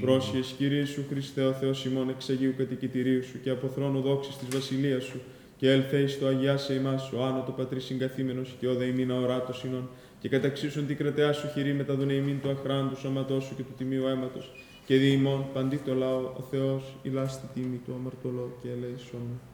Πρόσχες, Κύριε σου Χριστέ, ο Θεός ημών εξ Αγίου κατοικητηρίου σου και από θρόνου δόξης της βασιλείας σου, και έλθε εις το αγιάσε ημάς, ο άνω το πατρίς συγκαθήμενος, και όδε ημίν αοράτος συνών, και καταξίσουν την κρατεά σου χειρή μεταδουνε ημίν το αχράντου σώματός σου και του τιμίου αίματος, και δι' ημών παντί το λαό, ο Θεός ηλάστη τίμη του αμαρτωλό και ελέησον.